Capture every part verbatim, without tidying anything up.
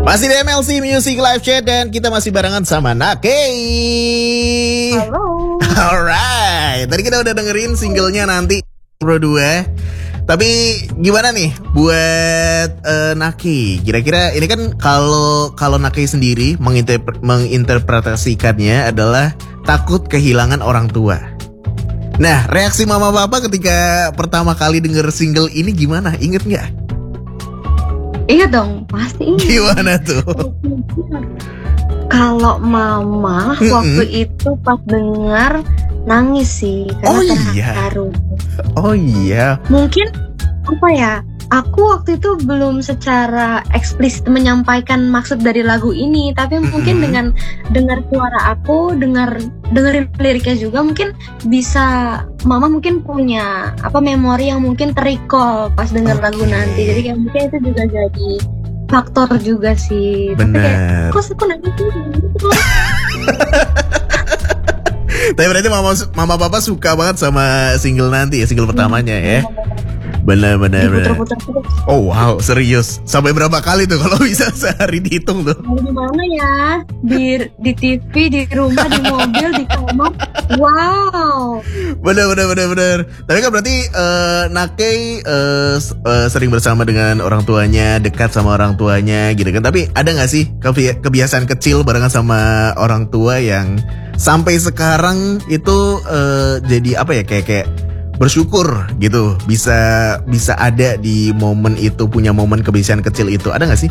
Masih di M L C Music Live Chat dan kita masih barengan sama Nakei. Halo. Alright, tadi kita udah dengerin singlenya Nanti Pro dua. Tapi gimana nih buat uh, Nakei? Kira-kira ini kan kalau kalau Nakei sendiri menginterpre- menginterpretasikannya adalah takut kehilangan orang tua. Nah, reaksi mama papa ketika pertama kali denger single ini gimana? Ingat nggak? Ingat dong, pasti ingat. Gimana tuh? Kalau mama Mm-mm. waktu itu pas dengar nangis sih karena Oh iya. terharu. Oh iya. Mungkin apa ya? Aku waktu itu belum secara eksplisit menyampaikan maksud dari lagu ini, tapi mungkin Mm-mm. dengan dengar suara aku, dengar dengerin liriknya juga mungkin bisa mama mungkin punya apa memori yang mungkin terrecall pas dengar Oke. lagu nanti. Jadi kayak mungkin itu juga jadi faktor juga sih. Tapi Bener. kayak kok aku nangis sih? Tapi berarti mama mama papa suka banget sama single Nanti ya, single pertamanya ya. Bener bener bener. Diputer-puter terus. Oh wow, serius. Sampai berapa kali tuh kalau bisa sehari dihitung tuh? Mau di mana ya? Di di T V, di rumah, di mobil, di kamar. Wow. Bener bener bener bener. Tapi kan berarti uh, Nakei uh, s- uh, sering bersama dengan orang tuanya, dekat sama orang tuanya gitu kan. Tapi ada nggak sih kebi- kebiasaan kecil barengan sama orang tua yang sampai sekarang itu uh, jadi apa ya kayak kayak bersyukur gitu bisa bisa ada di momen itu, punya momen kebiasaan kecil itu, ada nggak sih?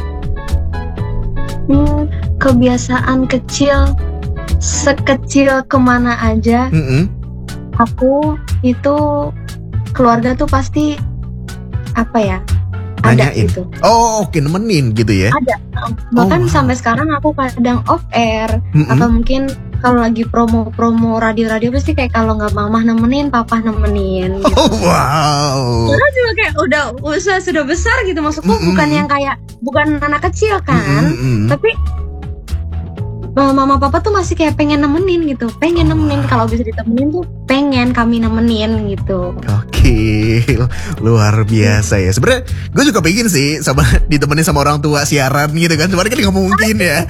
Hmm, kebiasaan kecil sekecil kemana aja Mm-mm. aku itu keluarga tuh pasti apa ya ada Nanyain. gitu Oh oke, nemenin gitu ya. ada bahkan wow. sampai sekarang aku kadang off air Mm-mm. atau mungkin kalau lagi promo-promo radio-radio pasti kayak kalau nggak mama nemenin papa nemenin gitu. Oh wow. Karena juga kayak udah usaha sudah besar gitu maksudku Mm-mm. bukan yang kayak bukan anak kecil kan Mm-mm. tapi uh, mama papa tuh masih kayak pengen nemenin gitu pengen nemenin kalau bisa ditemenin tuh pengen kami nemenin gitu. Oke, luar biasa ya. Sebenarnya gue juga pengen sih sama ditemenin sama orang tua siaran gitu kan. Cuman kan nggak mungkin ya.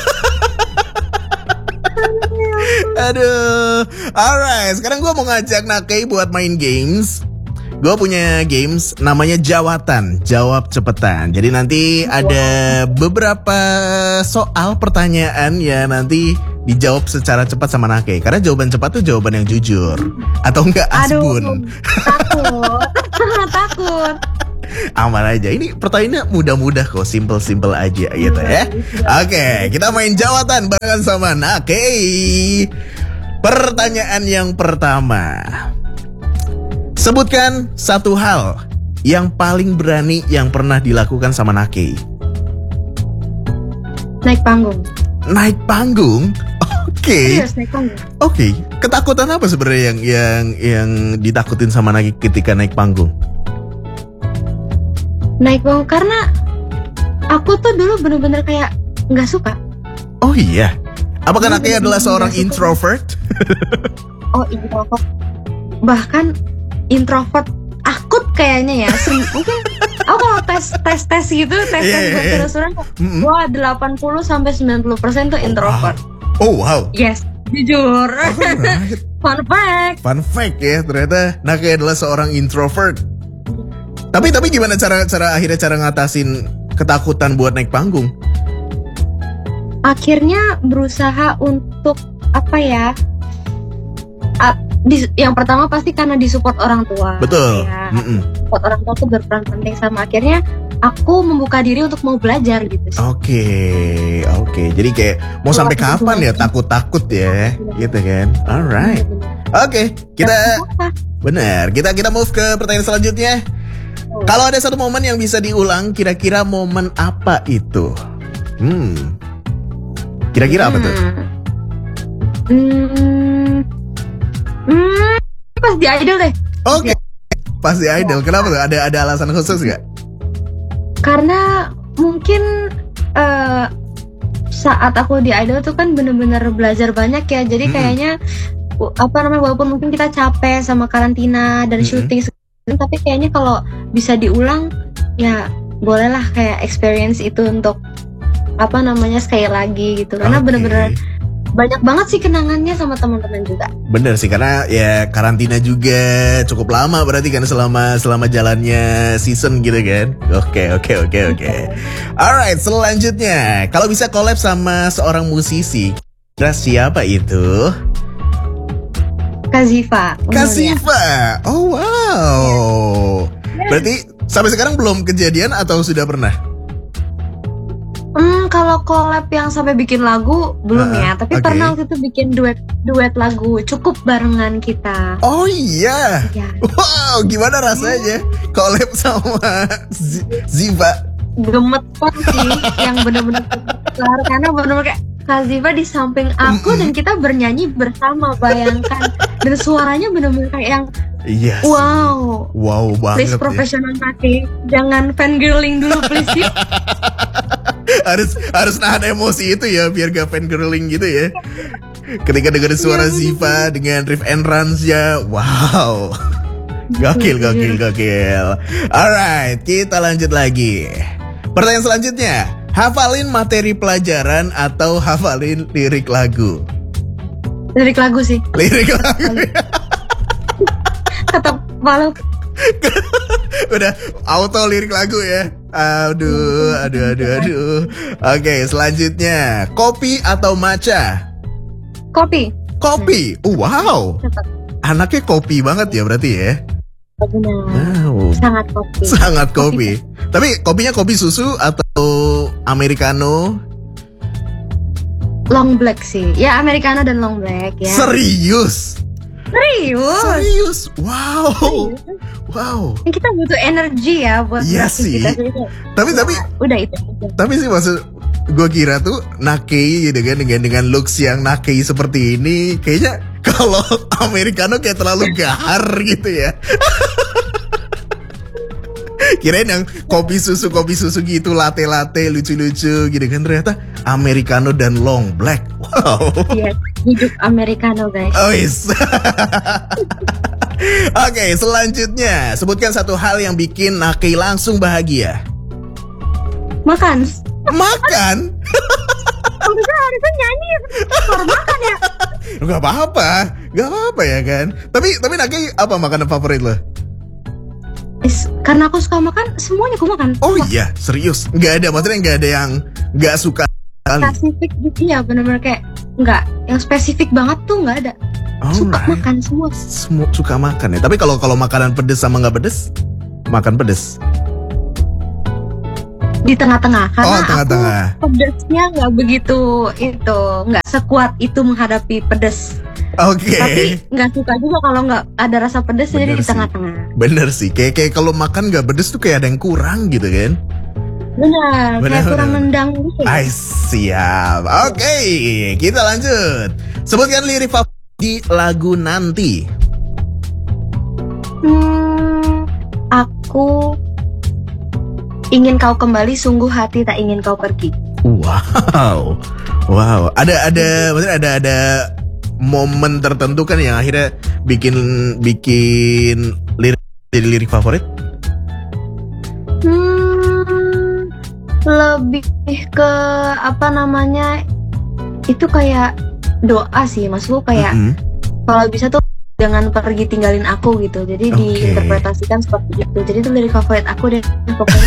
Aduh. Alright, sekarang gue mau ngajak Nakei buat main games. Gue punya games namanya Jawatan, jawab cepetan. Jadi nanti ada beberapa soal pertanyaan ya nanti dijawab secara cepat sama Nakei. Karena jawaban cepat tuh jawaban yang jujur atau enggak asbun. Aduh, takut takut. Aman aja. Ini pertanyaannya mudah-mudah kok, simple-simple aja gitu ya. Oke, kita main Jawatan barengan sama Nakei. Pertanyaan yang pertama. Sebutkan satu hal yang paling berani yang pernah dilakukan sama Nakei. Naik panggung. Naik panggung? Oke. Serius naik panggung. Oke. Ketakutan apa sebenarnya yang yang yang ditakutin sama Nakei ketika naik panggung? Naik panggung karena aku tuh dulu bener-bener kayak nggak suka. Oh iya. Apakah Iya, Nakei bener-bener adalah seorang nggak suka. introvert? Oh introvert. Bahkan introvert akut kayaknya ya. Sem- mungkin aku kalau tes tes tes gitu tes tes Iya, iya, iya. terus terus Mm-mm. wah delapan puluh sampai sembilan puluh persen tuh introvert. Oh wow. Yes, jujur. Alright. Fun fact. Fun fact ya, ternyata Nakei adalah seorang introvert. Tapi tapi gimana cara cara akhirnya cara ngatasin ketakutan buat naik panggung? Akhirnya berusaha untuk apa ya? A- di- yang pertama pasti karena disupport orang tua. Betul. Ya, Mm-mm. support orang tua tuh berperan penting sama akhirnya aku membuka diri untuk mau belajar gitu sih. Oke, oke. Jadi kayak mau sampai kapan ya takut-takut ya, gitu kan? Alright. Oke, kita Apa? benar. Kita kita move ke pertanyaan selanjutnya. Kalau ada satu momen yang bisa diulang, kira-kira momen apa itu? Hmm. Kira-kira apa tuh? Hmm. Hmm. Pas di Idol deh. Oke. Pasti Idol. Kenapa tuh? Ada ada alasan khusus nggak? Karena mungkin eh, saat aku di Idol tuh kan bener-bener belajar banyak ya. Jadi Mm-mm. kayaknya w- apa namanya walaupun mungkin kita capek sama karantina dan Mm-mm. syuting, tapi kayaknya kalau bisa diulang ya bolehlah kayak experience itu untuk apa namanya sekali lagi gitu, karena Oke. bener-bener banyak banget sih kenangannya sama teman-teman juga. Bener sih, karena ya karantina juga cukup lama berarti kan selama selama jalannya season gitu kan. Oke oke oke oke. Alright, selanjutnya kalau bisa collab sama seorang musisi, kira siapa itu? Kak Ziva. Kak umurnya. Ziva. Oh wow. Berarti sampai sekarang belum kejadian atau sudah pernah? Hmm, kalau collab yang sampai bikin lagu belum Uh-uh, ya, tapi oke. pernah waktu itu bikin duet duet lagu cukup barengan kita. Oh iya. Ya, Wow, gimana rasanya collab sama Z- Ziva? gemeter sih, yang bener-bener gemeter karena bener-bener kayak Kak Ziva di samping aku dan kita bernyanyi bersama, bayangkan, dan suaranya bener-bener kayak yang Yes. wow. Wow Please banget ya. profesional kaki, jangan fangirling dulu please yuk. harus harus nahan emosi itu ya biar gak fangirling gitu ya. Ketika dengar suara Iya, Ziva dengan riff and runs ya, wow. Gokil, gokil, gokil. Alright, kita lanjut lagi. Pertanyaan selanjutnya, hafalin materi pelajaran atau hafalin lirik lagu? Lirik lagu sih, Lirik lagu. tetap walau Udah auto lirik lagu ya. Aduh, aduh, aduh, aduh. Oke, selanjutnya, kopi atau matcha? kopi. Kopi. Wow. Tetap Anaknya kopi banget ya berarti ya. benar. Wow. Sangat kopi. Sangat kopi. Tapi kopinya kopi susu atau americano? Long black sih, ya americano dan long black ya. Serius? Serius. Serius? Wow. Wow. Kita butuh energi ya buat Iya sih. beraktivitas itu. Tapi tapi Nah, udah itu aja. tapi sih maksud gue kira tuh nakei gitu kan, dengan dengan looks yang nakei seperti ini, kayaknya kalau americano kayak terlalu gahar gitu ya. Kirain yang kopi susu kopi susu gitu, latte latte lucu lucu gitu kan, ternyata americano dan long black. Wow. Iya, hidup americano guys. Oh yes. Oke, selanjutnya sebutkan satu hal yang bikin nakei langsung bahagia. Makan. Makan? Harusnya harusnya nyanyi, baru makan ya. Gak apa-apa, gak apa-apa ya kan. Tapi tapi nakei apa makanan favorit lo? Is, karena aku suka makan, semuanya aku makan. Oh iya, serius? Gak ada, maksudnya gak ada yang gak suka kali. Spesifik gitu ya, bener-bener kayak nggak yang spesifik banget tuh nggak ada. Suka Alright. makan semua. Semua suka makan ya. Tapi kalau kalau makanan pedes sama nggak pedes, makan pedes. Di tengah-tengah karena Oh, tengah-tengah. aku pedesnya nggak begitu itu, nggak sekuat itu menghadapi pedes. Oke. Tapi nggak suka juga kalau nggak ada rasa pedes, jadi Bener di sih. tengah-tengah. Bener sih. Kayak kayak kalau makan nggak pedes tuh kayak ada yang kurang gitu kan. Benar, Benar, kayak kurang benar. nendang gitu. Ay, siap. Oke, kita lanjut. Sebutkan lirik favorit di lagu Nanti. Hmm, aku ingin kau kembali, sungguh hati tak ingin kau pergi. Wow, wow. Ada ada, maksudnya ada ada momen tertentu kan yang akhirnya bikin bikin lirik jadi lirik favorit. Hmm, lebih ke apa namanya? Itu kayak doa sih, maksudku kayak Mm-mm. kalau bisa tuh jangan pergi tinggalin aku gitu. Jadi Oke. diinterpretasikan seperti itu. Jadi itu lirik favorit aku deh pokoknya.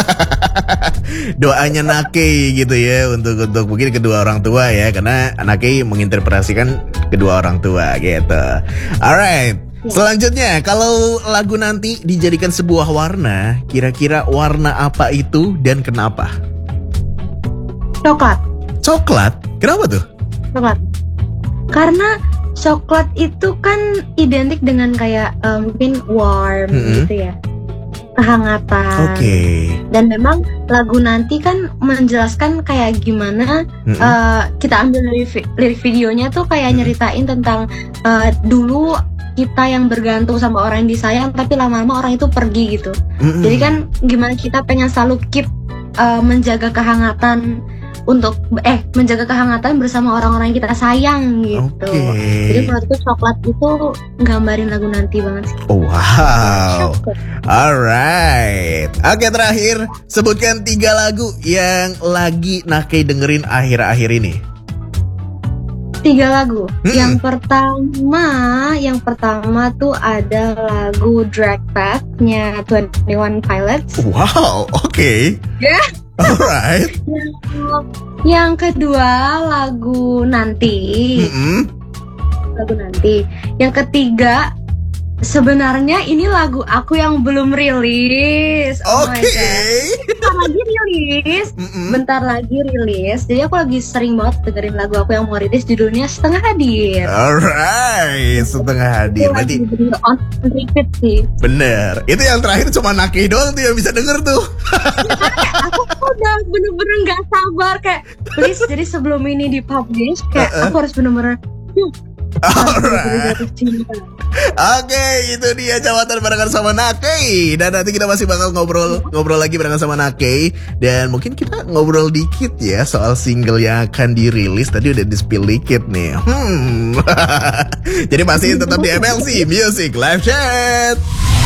Doanya Nakei gitu ya untuk untuk mungkin kedua orang tua ya, karena Nakei menginterpretasikan kedua orang tua gitu. Alright. Selanjutnya, kalau lagu Nanti dijadikan sebuah warna, kira-kira warna apa itu dan kenapa? Coklat, Coklat? Kenapa tuh? coklat. Karena coklat itu kan identik dengan kayak eh, mungkin warm Mm-mm. gitu ya, kehangatan. Oke. Dan memang lagu Nanti kan menjelaskan kayak gimana Mm-mm. eh, kita ambil dari vi- lirik videonya tuh kayak Mm-mm. nyeritain tentang eh, dulu kita yang bergantung sama orang yang disayang, tapi lama-lama orang itu pergi gitu. Mm-mm. Jadi kan gimana kita pengen selalu keep eh, menjaga kehangatan untuk eh menjaga kehangatan bersama orang-orang yang kita sayang gitu. Oke. Jadi menurutku coklat itu nggambarin lagu nanti banget sih. Oh, wow. Alright. Oke, terakhir sebutkan tiga lagu yang lagi Nakei dengerin akhir-akhir ini. Tiga lagu. Hmm. Yang pertama, yang pertama tuh ada lagu Drag Path-nya Twenty One Pilots. Wow, oke. Yeah. Alright. Yang, yang kedua lagu Nanti. Mm-mm. Lagu Nanti. Yang ketiga, sebenarnya ini lagu aku yang belum rilis. Oh my Oke. God. Bentar lagi rilis. Mm-mm. Bentar lagi rilis. Jadi aku lagi sering banget dengerin lagu aku yang mau rilis, judulnya Setengah Hadir. Alright, setengah hadir. Itu Berarti lagi bener on repeat sih. bener. Itu yang terakhir cuma Nakei doang tuh yang bisa denger tuh. Aku udah bener-bener gak sabar kayak please, jadi sebelum ini dipublish kayak Uh-uh. aku harus bener-bener hmm, harus bener-bener jatuh cinta. Oke, itu dia jawatan barengan sama Nakei. Dan nanti kita masih bakal ngobrol ngobrol lagi barengan sama Nakei. Dan mungkin kita ngobrol dikit ya soal single yang akan dirilis. Tadi udah di-spill dikit nih. Hmm. Jadi pastiin tetap di M L C Music Live Chat.